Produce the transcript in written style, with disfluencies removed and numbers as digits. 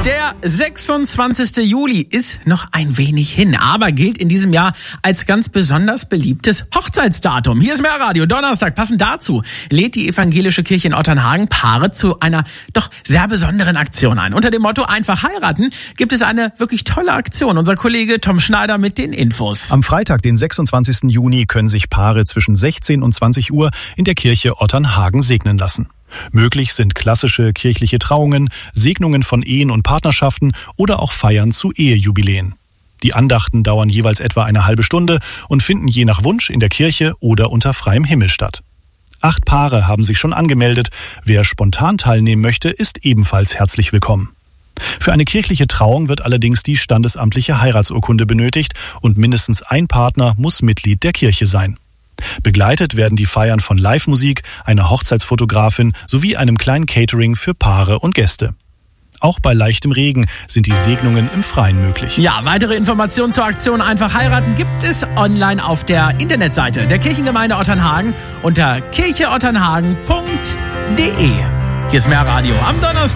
Der 26. Juli ist noch ein wenig hin, aber gilt in diesem Jahr als ganz besonders beliebtes Hochzeitsdatum. Hier ist Mehrradio, Donnerstag. Passend dazu lädt die evangelische Kirche in Otternhagen Paare zu einer doch sehr besonderen Aktion ein. Unter dem Motto Einfach heiraten gibt es eine wirklich tolle Aktion. Unser Kollege Tom Schneider mit den Infos. Am Freitag, den 26. Juni, können sich Paare zwischen 16 und 20 Uhr in der Kirche Otternhagen segnen lassen. Möglich sind klassische kirchliche Trauungen, Segnungen von Ehen und Partnerschaften oder auch Feiern zu Ehejubiläen. Die Andachten dauern jeweils etwa eine halbe Stunde und finden je nach Wunsch in der Kirche oder unter freiem Himmel statt. 8 Paare haben sich schon angemeldet. Wer spontan teilnehmen möchte, ist ebenfalls herzlich willkommen. Für eine kirchliche Trauung wird allerdings die standesamtliche Heiratsurkunde benötigt und mindestens ein Partner muss Mitglied der Kirche sein. Begleitet werden die Feiern von Live-Musik, einer Hochzeitsfotografin sowie einem kleinen Catering für Paare und Gäste. Auch bei leichtem Regen sind die Segnungen im Freien möglich. Ja, weitere Informationen zur Aktion Einfach heiraten gibt es online auf der Internetseite der Kirchengemeinde Otternhagen unter kircheotternhagen.de. Hier ist Mehrradio am Donnerstag.